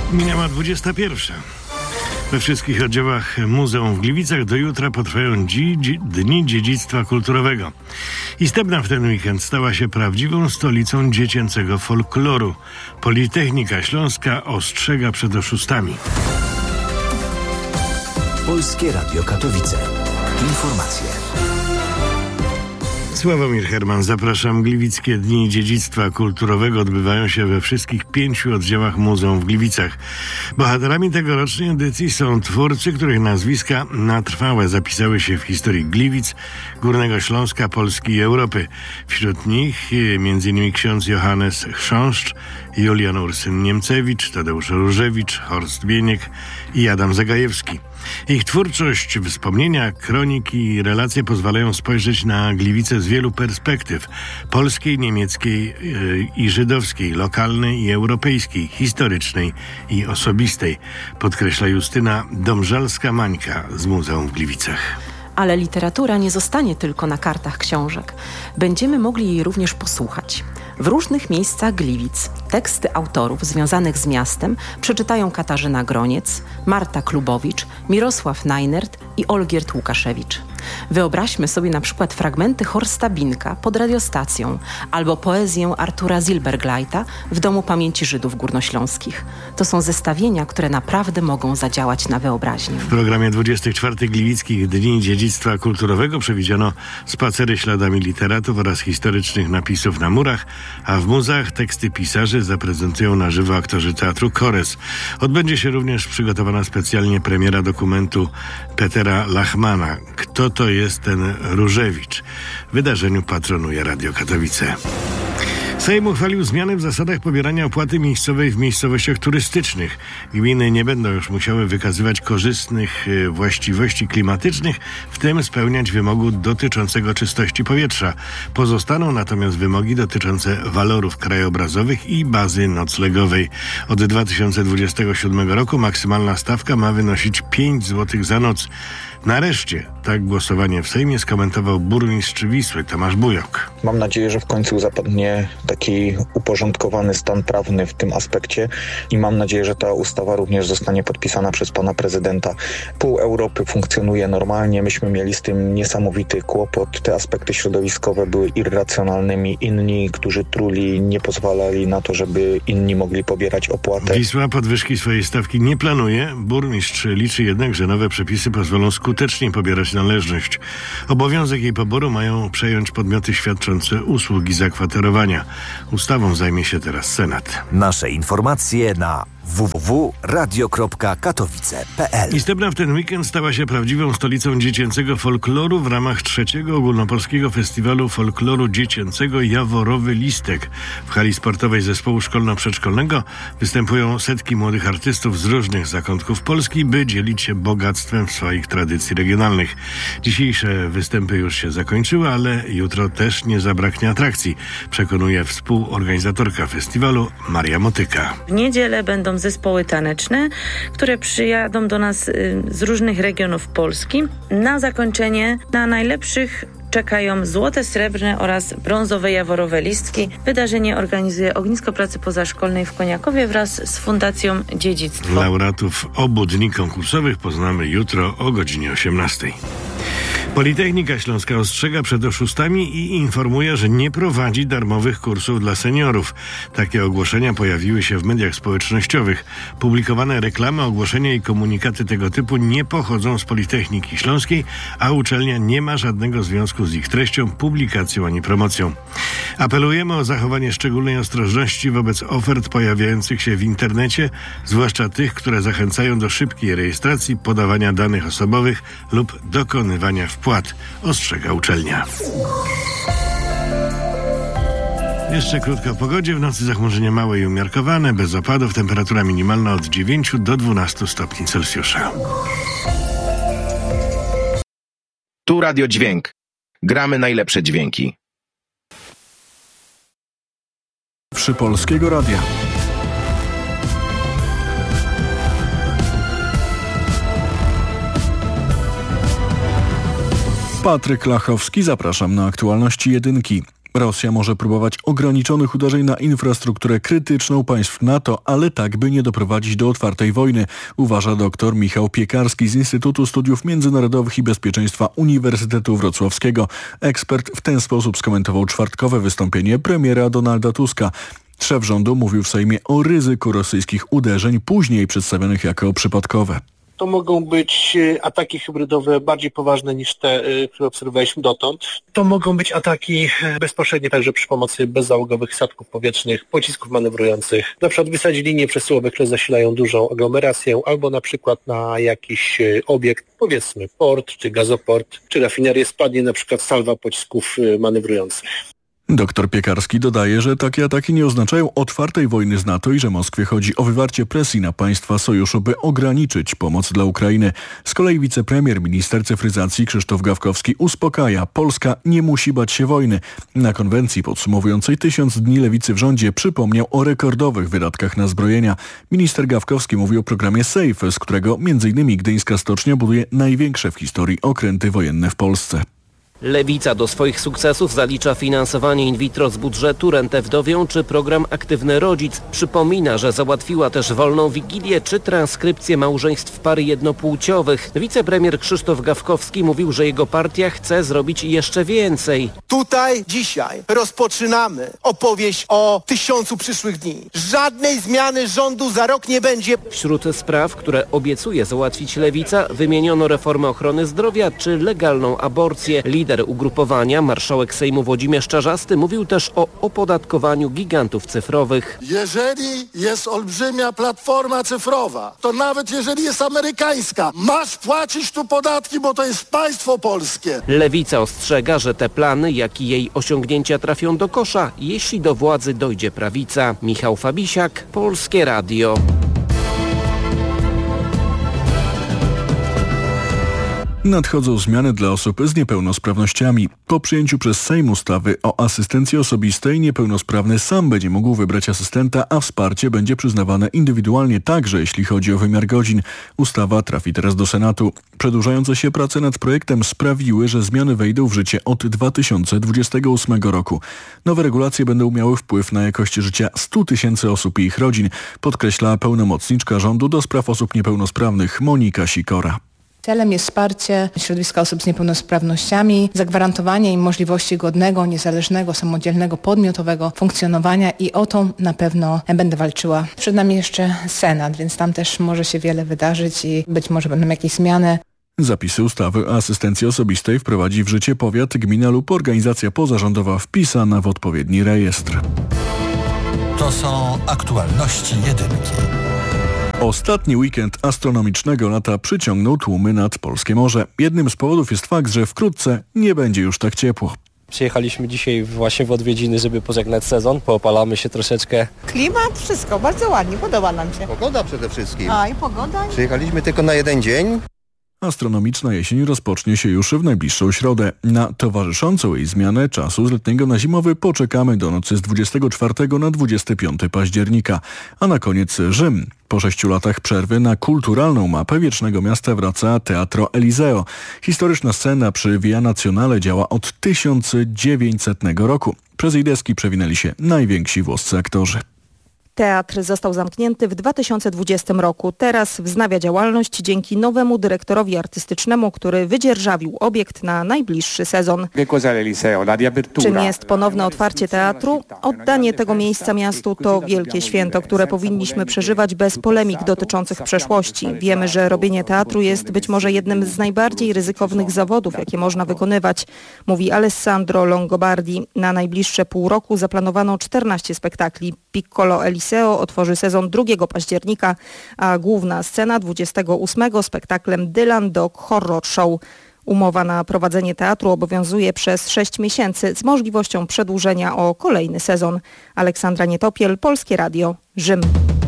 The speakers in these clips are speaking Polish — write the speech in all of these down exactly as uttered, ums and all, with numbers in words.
Minęła dwudziesta pierwsza. We wszystkich oddziałach muzeum w Gliwicach do jutra potrwają dzi- dzi- Dni Dziedzictwa Kulturowego. I Stebna w ten weekend stała się prawdziwą stolicą dziecięcego folkloru. Politechnika Śląska ostrzega przed oszustami. Polskie Radio Katowice. Informacje. Sławomir Herman, zapraszam. Gliwickie Dni Dziedzictwa Kulturowego odbywają się we wszystkich pięciu oddziałach muzeum w Gliwicach. Bohaterami tegorocznej edycji są twórcy, których nazwiska na trwałe zapisały się w historii Gliwic, Górnego Śląska, Polski i Europy. Wśród nich m.in. ksiądz Johannes Chrząszcz, Julian Ursyn-Niemcewicz, Tadeusz Różewicz, Horst Bieniek i Adam Zagajewski. Ich twórczość, wspomnienia, kroniki i relacje pozwalają spojrzeć na Gliwice z wielu perspektyw: polskiej, niemieckiej yy, i żydowskiej, lokalnej i europejskiej, historycznej i osobistej, podkreśla Justyna Domżalska-Mańka z Muzeum w Gliwicach. Ale literatura nie zostanie tylko na kartach książek. Będziemy mogli jej również posłuchać. W różnych miejscach Gliwic teksty autorów związanych z miastem przeczytają Katarzyna Groniec, Marta Klubowicz, Mirosław Najnert i Olgierd Łukaszewicz. Wyobraźmy sobie na przykład fragmenty Horsta Binka pod radiostacją albo poezję Artura Zilbergleita w Domu Pamięci Żydów Górnośląskich. To są zestawienia, które naprawdę mogą zadziałać na wyobraźnię. W programie dwudziestych czwartych Gliwickich Dni Dziedzictwa Kulturowego przewidziano spacery śladami literatów oraz historycznych napisów na murach, a w muzeach teksty pisarzy zaprezentują na żywo aktorzy teatru Kores. Odbędzie się również przygotowana specjalnie premiera dokumentu Petera Lachmana „Kto to jest ten Różewicz?”. Wydarzeniu patronuje Radio Katowice. Sejm uchwalił zmiany w zasadach pobierania opłaty miejscowej w miejscowościach turystycznych. Gminy nie będą już musiały wykazywać korzystnych właściwości klimatycznych, w tym spełniać wymogu dotyczącego czystości powietrza. Pozostaną natomiast wymogi dotyczące walorów krajobrazowych i bazy noclegowej. Od dwa tysiące dwudziestego siódmego roku maksymalna stawka ma wynosić pięć złotych za noc. Nareszcie tak głosowanie w Sejmie skomentował burmistrz Wisły Tomasz Bujok. Mam nadzieję, że w końcu zapadnie taki uporządkowany stan prawny w tym aspekcie i mam nadzieję, że ta ustawa również zostanie podpisana przez pana prezydenta. Pół Europy funkcjonuje normalnie, myśmy mieli z tym niesamowity kłopot. Te aspekty środowiskowe były irracjonalnymi. Inni, którzy truli, nie pozwalali na to, żeby inni mogli pobierać opłatę. Wisła podwyżki swojej stawki nie planuje. Burmistrz liczy jednak, że nowe przepisy pozwolą skutecznie pobierać należność. Obowiązek jej poboru mają przejąć podmioty świadczące usługi zakwaterowania. Ustawą zajmie się teraz Senat. Nasze informacje na w w w kropka radio kropka katowice kropka p l. I Stebna w ten weekend stała się prawdziwą stolicą dziecięcego folkloru w ramach trzeciego ogólnopolskiego festiwalu folkloru dziecięcego Jaworowy Listek. W hali sportowej zespołu szkolno-przedszkolnego występują setki młodych artystów z różnych zakątków Polski, by dzielić się bogactwem swoich tradycji regionalnych. Dzisiejsze występy już się zakończyły, ale jutro też nie zabraknie atrakcji, przekonuje współorganizatorka festiwalu Maria Motyka. W niedzielę będą zespoły taneczne, które przyjadą do nas y, z różnych regionów Polski. Na zakończenie na najlepszych czekają złote, srebrne oraz brązowe jaworowe listki. Wydarzenie organizuje Ognisko Pracy Pozaszkolnej w Koniakowie wraz z Fundacją Dziedzictwo. Laureatów obu dni konkursowych poznamy jutro o godzinie osiemnastej. Politechnika Śląska ostrzega przed oszustami i informuje, że nie prowadzi darmowych kursów dla seniorów. Takie ogłoszenia pojawiły się w mediach społecznościowych. Publikowane reklamy, ogłoszenia i komunikaty tego typu nie pochodzą z Politechniki Śląskiej, a uczelnia nie ma żadnego związku z ich treścią, publikacją ani promocją. Apelujemy o zachowanie szczególnej ostrożności wobec ofert pojawiających się w internecie, zwłaszcza tych, które zachęcają do szybkiej rejestracji, podawania danych osobowych lub dokonywania wpłat, ostrzega uczelnia. Jeszcze krótko o pogodzie. W nocy zachmurzenie małe i umiarkowane, bez opadów, temperatura minimalna od dziewięciu do dwunastu stopni Celsjusza. Tu Radio Dźwięk. Gramy najlepsze dźwięki. Przy Polskiego Radia. Patryk Lachowski, zapraszam na aktualności jedynki. Rosja może próbować ograniczonych uderzeń na infrastrukturę krytyczną państw NATO, ale tak, by nie doprowadzić do otwartej wojny, uważa dr Michał Piekarski z Instytutu Studiów Międzynarodowych i Bezpieczeństwa Uniwersytetu Wrocławskiego. Ekspert w ten sposób skomentował czwartkowe wystąpienie premiera Donalda Tuska. Szef rządu mówił w Sejmie o ryzyku rosyjskich uderzeń, później przedstawionych jako przypadkowe. To mogą być ataki hybrydowe bardziej poważne niż te, które obserwowaliśmy dotąd. To mogą być ataki bezpośrednie także przy pomocy bezzałogowych statków powietrznych, pocisków manewrujących. Na przykład wysadzić linie przesyłowe, które zasilają dużą aglomerację, albo na przykład na jakiś obiekt, powiedzmy port, czy gazoport, czy rafinerię, spadnie na przykład salwa pocisków manewrujących. Doktor Piekarski dodaje, że takie ataki nie oznaczają otwartej wojny z NATO i że Moskwie chodzi o wywarcie presji na państwa sojuszu, by ograniczyć pomoc dla Ukrainy. Z kolei wicepremier, minister cyfryzacji Krzysztof Gawkowski uspokaja, Polska nie musi bać się wojny. Na konwencji podsumowującej tysiąc dni lewicy w rządzie przypomniał o rekordowych wydatkach na zbrojenia. Minister Gawkowski mówił o programie SAFE, z którego między innymi Gdyńska Stocznia buduje największe w historii okręty wojenne w Polsce. Lewica do swoich sukcesów zalicza finansowanie in vitro z budżetu, rentę wdowią czy program Aktywny Rodzic. Przypomina, że załatwiła też wolną wigilię czy transkrypcję małżeństw par jednopłciowych. Wicepremier Krzysztof Gawkowski mówił, że jego partia chce zrobić jeszcze więcej. Tutaj dzisiaj rozpoczynamy opowieść o tysiącu przyszłych dni. Żadnej zmiany rządu za rok nie będzie. Wśród spraw, które obiecuje załatwić Lewica, wymieniono reformę ochrony zdrowia czy legalną aborcję. Lider ugrupowania, marszałek Sejmu Włodzimierz Czarzasty, mówił też o opodatkowaniu gigantów cyfrowych. Jeżeli jest olbrzymia platforma cyfrowa, to nawet jeżeli jest amerykańska, masz płacić tu podatki, bo to jest państwo polskie. Lewica ostrzega, że te plany, jak i jej osiągnięcia trafią do kosza, jeśli do władzy dojdzie prawica. Michał Fabisiak, Polskie Radio. Nadchodzą zmiany dla osób z niepełnosprawnościami. Po przyjęciu przez Sejm ustawy o asystencji osobistej niepełnosprawny sam będzie mógł wybrać asystenta, a wsparcie będzie przyznawane indywidualnie także jeśli chodzi o wymiar godzin. Ustawa trafi teraz do Senatu. Przedłużające się prace nad projektem sprawiły, że zmiany wejdą w życie od dwa tysiące dwudziestego ósmego roku. Nowe regulacje będą miały wpływ na jakość życia stu tysięcy osób i ich rodzin, podkreśla pełnomocniczka rządu do spraw osób niepełnosprawnych Monika Sikora. Celem jest wsparcie środowiska osób z niepełnosprawnościami, zagwarantowanie im możliwości godnego, niezależnego, samodzielnego, podmiotowego funkcjonowania i o to na pewno będę walczyła. Przed nami jeszcze Senat, więc tam też może się wiele wydarzyć i być może będą jakieś zmiany. Zapisy ustawy o asystencji osobistej wprowadzi w życie powiat, gmina lub organizacja pozarządowa wpisana w odpowiedni rejestr. To są aktualności jedynki. Ostatni weekend astronomicznego lata przyciągnął tłumy nad polskie morze. Jednym z powodów jest fakt, że wkrótce nie będzie już tak ciepło. Przyjechaliśmy dzisiaj właśnie w odwiedziny, żeby pożegnać sezon. Poopalamy się troszeczkę. Klimat, wszystko, bardzo ładnie, podoba nam się. Pogoda przede wszystkim. A i pogoda? Przyjechaliśmy tylko na jeden dzień. Astronomiczna jesień rozpocznie się już w najbliższą środę. Na towarzyszącą jej zmianę czasu z letniego na zimowy poczekamy do nocy z dwudziestego czwartego na dwudziestego piątego października. A na koniec Rzym. Po sześciu latach przerwy na kulturalną mapę Wiecznego Miasta wraca Teatro Eliseo. Historyczna scena przy Via Nazionale działa od tysiąc dziewięćsetnego roku. Przez jej deski przewinęli się najwięksi włoscy aktorzy. Teatr został zamknięty w dwa tysiące dwudziestym roku. Teraz wznawia działalność dzięki nowemu dyrektorowi artystycznemu, który wydzierżawił obiekt na najbliższy sezon. Czym jest ponowne otwarcie teatru? Oddanie tego miejsca miastu to wielkie święto, które powinniśmy przeżywać bez polemik dotyczących przeszłości. Wiemy, że robienie teatru jest być może jednym z najbardziej ryzykownych zawodów, jakie można wykonywać, mówi Alessandro Longobardi. Na najbliższe pół roku zaplanowano czternaście spektakli. Piccolo Eliseo otworzy sezon drugiego października, a główna scena dwudziestego ósmego spektaklem Dylan Dog Horror Show. Umowa na prowadzenie teatru obowiązuje przez sześć miesięcy z możliwością przedłużenia o kolejny sezon. Aleksandra Nietopiel, Polskie Radio, Rzym.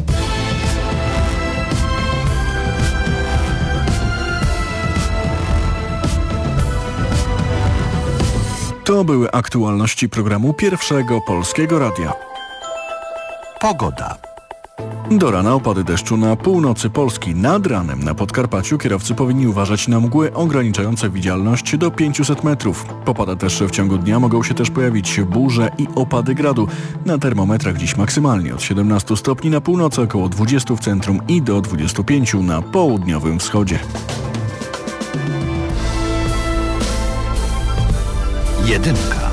To były aktualności programu Pierwszego Polskiego Radia. Pogoda. Do rana opady deszczu na północy Polski. Nad ranem na Podkarpaciu kierowcy powinni uważać na mgły ograniczające widzialność do pięciuset metrów. Popada też w ciągu dnia, mogą się też pojawić burze i opady gradu. Na termometrach dziś maksymalnie od siedemnastu stopni na północy, około dwudziestu w centrum i do dwudziestu pięciu na południowym wschodzie. Jedynka.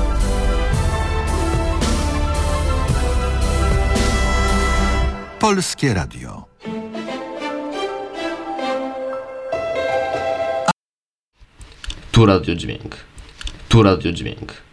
Polskie Radio. Tu Radio Dźwięk. Tu Radio Dźwięk.